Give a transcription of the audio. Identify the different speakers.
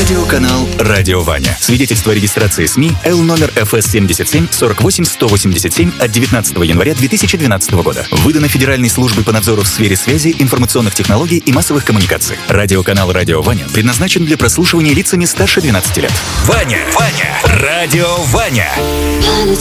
Speaker 1: Радиоканал «Радио Ваня». Свидетельство о регистрации СМИ Л номер ФС 77 48 187 от 19 января 2012 года. Выдано Федеральной службой по надзору в сфере связи, информационных технологий и массовых коммуникаций. Радиоканал «Радио Ваня» предназначен для прослушивания лицами старше 12 лет. Ваня! Радио Ваня!